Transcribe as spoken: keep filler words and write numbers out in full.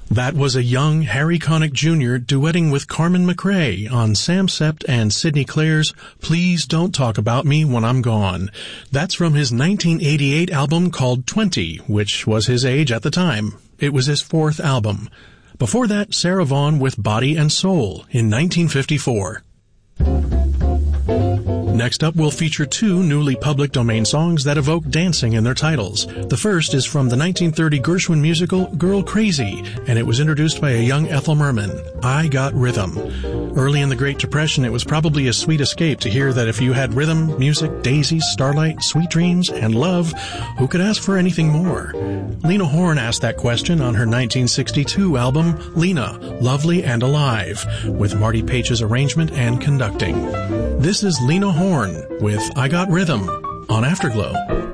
That was a young Harry Connick Junior duetting with Carmen McRae on Sam Sept and Sidney Clare's Please Don't Talk About Me When I'm Gone. That's from his nineteen eighty-eight album called twenty, which was his age at the time. It was his fourth album. Before that, Sarah Vaughan with Body and Soul in nineteen fifty-four. Next up, we'll feature two newly public domain songs that evoke dancing in their titles. The first is from the nineteen thirty Gershwin musical Girl Crazy, and it was introduced by a young Ethel Merman, I Got Rhythm. Early in the Great Depression, it was probably a sweet escape to hear that if you had rhythm, music, daisies, starlight, sweet dreams, and love, who could ask for anything more? Lena Horne asked that question on her nineteen sixty-two album, Lena, Lovely and Alive, with Marty Page's arrangement and conducting. This is Lena Horne with I Got Rhythm on Afterglow.